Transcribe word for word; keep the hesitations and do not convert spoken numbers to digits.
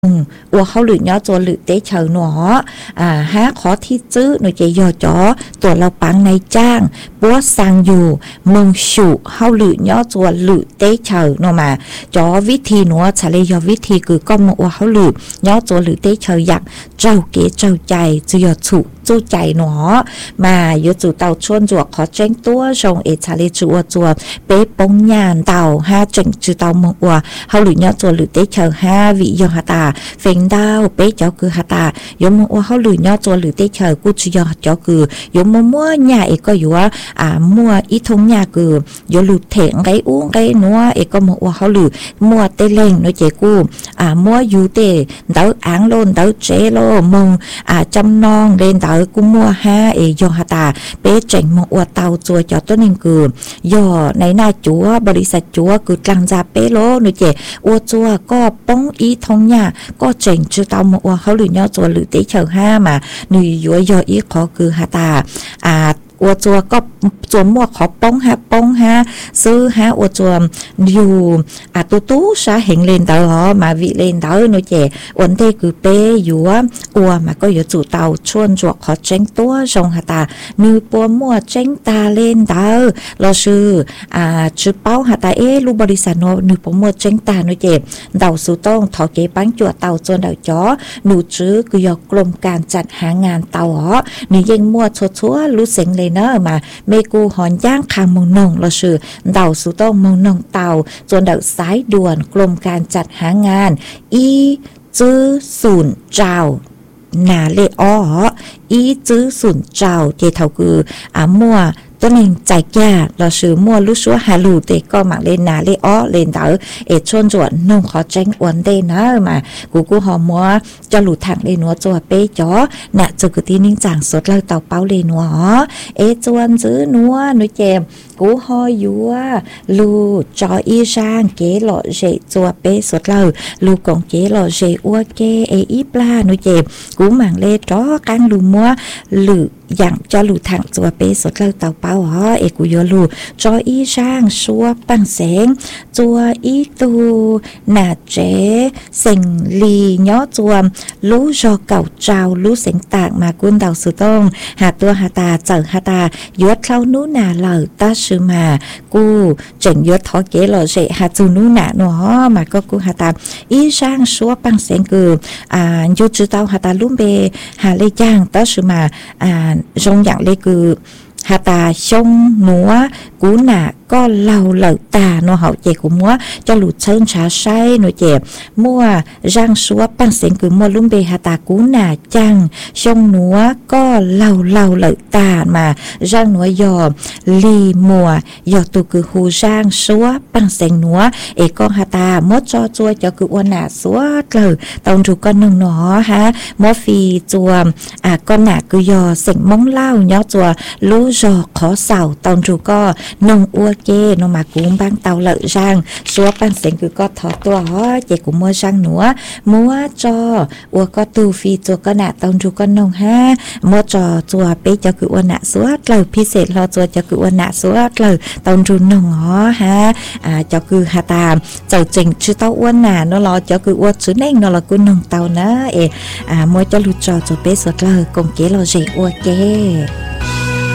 ว่าเขาหรือย้อตัวหรือเตเฉาหนออ่าฮะขอที่ซื้อหน่วยใจยอจ๋อตัวเราปังในจ้างปัวสังอยู่เมืองฉุเขาหรือย้อตัวหรือเตเฉาหนอมาจ๋อวิธีหนัวทะเลยอวิธีคือก็มว่าเขาหรือย้อตัวหรือเตเฉาอยากเจ้าเก๋เจ้าใจจะยอฉุจู้ใจหนอมาอยู่จู่เตาชวนจวกขอแจ้งตัวชงเอชาเลจัวจัวเป๊ะปงยานเตาห้าจังจู่เตาเมืองอัวเขาหรือย้อตัวหรือเตเฉาห้าวิยอหตาเฟงดาวเป๊ะเจ้าคือหตายมว่าเขาหรือย้อตัวหรือเตเฉากูจะยอเจ้าคือยมมัวหญ้าเอกก็อยู่ว่าอ่ามัวอีทงหญ้าคือยหลุดเถงไก่อุ้งไก่นัวเอกก็มัวเขาหรือมัวเตเล่งน้อยเจกูอ่ามัวอยู่เตเดาอ่างโลนเดาเจโลมึงอ่าจำนองเล่นเดากูมัวฮาเอยอหตาเป๊ะเจ๋งมัวเตาจัวจอตัวนึงคือยอในหน้าจัวบริษัทจัวคือกลางจาเป๊ะโลน้อยเจอัวจัวก็ป้องอีทงหญ้าก็เจ๋งจือเตามัวเขาหรือย่อจัวหรือเตเฉิงห้ามาหนุ่ยยัวยออีขอคือหตาอ่าอัวจัวก็จวมมัวขอป้องฮะป้องฮะซื้อฮะอัวจวมอยู่อาตูตู้ชาเห็นเลนเตอร์มาวิเลนเตอร์โนเจวันเทคือเปอยู่ว่าอัวมาก็อยู่จู่เตาชวนจวกขอเจ้งตัวชงฮตานือปัวมัวเจ้งตาเลนเตอร์เราชื่ออ่าชื่อเป้าฮตาเอลูบริษัทโนนือปัวมัวเจ้งตาโนเจเดาสุต้องถอเกปังจวดเตาจนเดาจ้อหนูชื่อคือยกรมการจัดหางานเตาอ๋อนี่ยังมัวชัวๆรู้เสียงเลยเนอร์มาเมกูหอนย่างคางมงนงเราชื่อเดาสุต้องมงนงเตาจนเดาสายด่วนกรมการจัดหางานอีจื้อศูนย์เจ้านาเลอ้ออีจื้อศูนย์เจ้าเจเท่าคืออ่ามัวตัวหนึ่งใจแก่เราชื่อมัวลุชัวฮาลูเตก็หมักเลนนาเลอ้อเลนเดอเอชวนจวนนงขอแจ้งอวนเดนะมากูกูหอมัวจะหลุดทางเลนัวจวเป้จ๋อน่ะจะกุตีนิ่งจางสดเลยเต่าเป้าเลนัวเอจวนซื้อนัวนุเจมกูหอยัวลูจออีช่างเก๋หล่อเจจวเป้สดเลยลูกงเก๋หล่อเจอ้วเกเออีปลานุเจมกูหมังเลจ๋อกังลูมัวหลืออย่างจะหลุดทางจวเป้สดเลยเต่าเป้าอ๋อเอกูยอลูจออีช่างชัวปังแสงจัวอีตูหน้าเจเซ็งลีย้อจวมรู้จอเก่าเจ้ารู้เสียงตากมากุนเดาสุต้องหาตัวหาตาเจอหาตายศเข้านู้นาเหล่าตาชื่อมากูเจ๋งยศทอเกหล่อเจหาจูนู้นาหนอมาก็กูหาตาอีช่างชัวปังแสงคืออ่ายุจือเต้าหาตาลุ่มเบหาเลยจ้างตาชื่อมาอ่าจงอย่างเลยคือหาตาชงหนัวกูหนาก็เล่าเหล่าตาโนเฮาเจกูมัวจะหลุดเชิงชาไซโนเจมัวร่างชัวปังเสียงคือมัวลุ่มเบหาตากูหนาจังชงหนัวก็เล่าเล่าเหล่าตามาร่างหนัวยอลีมัวยอตัวคือหูร่างชัวปังเสียงหนัวเอกก็หาตามดจอจัวจะคืออ้วนหนาสัวเลยตอนถูกก็นงหนอฮะมอฟีจัวอ่ะก็หนาคือยอเสียงมองเล่าย้อจัวรู้จอขอเสาตอนถูกก็นงอ้วเจนมากุ้งบางเตาเหล่าร่างชัวปังเสียงคือก็ถอดตัวฮอเจกุมัวช่างหนัวมัวจออัวก็ตูฟีจัวก็หนาตอนถูกก็นงฮะมัวจอจัวเป๊จะคืออ้วนหนาสัวเลยพิเศษเราจัวจะคืออ้วนหนาสัวเลยตอนถูกนงฮอฮะอ่าจะคือหาตามเจ้าจริงชื่อเต้าอ้วนหนาเนาะเราจะคืออ้วนชื่อเน่งเนาะเรากุนงเตานะเออ่ามัวจะหลุดจอจัวเป๊สดเลยกงเกเราเจอ้วเจ